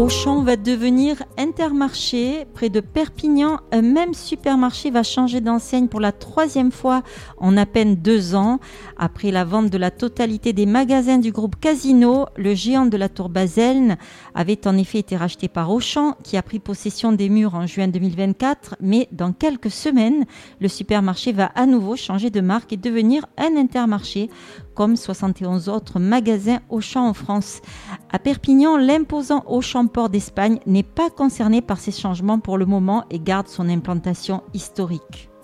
Auchan va devenir Intermarché. Près de Perpignan, un même supermarché va changer d'enseigne pour la 3e fois en à peine 2 ans. Après la vente de la totalité des magasins du groupe Casino, le géant de la Tour Baselne avait en effet été racheté par Auchan, qui a pris possession des murs en juin 2024. Mais dans quelques semaines, le supermarché va à nouveau changer de marque et devenir un Intermarché, comme 71 autres magasins Auchan en France. À Perpignan, l'imposant Auchan Port d'Espagne n'est pas concerné par ces changements pour le moment et garde son implantation historique.